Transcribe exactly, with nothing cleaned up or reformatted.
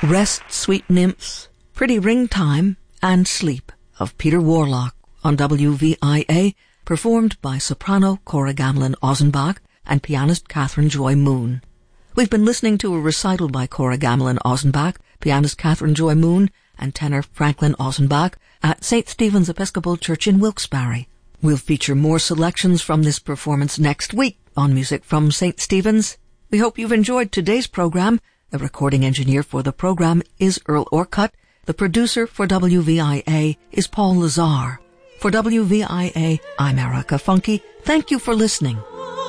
Rest, Sweet Nymphs, Pretty Ring Time, and Sleep of Peter Warlock on W V I A, performed by soprano Cora Gamlin Ozenbach and pianist Catherine Joy Moon. We've been listening to a recital by Cora Gamlin Ozenbach, pianist Catherine Joy Moon, and tenor Franklin Ozenbach at Saint Stephen's Episcopal Church in Wilkes-Barre. We'll feature more selections from this performance next week on Music from Saint Stephen's. We hope you've enjoyed today's program. The recording engineer for the program is Earl Orcutt. The producer for W V I A is Paul Lazar. For W V I A, I'm Erica Funke. Thank you for listening.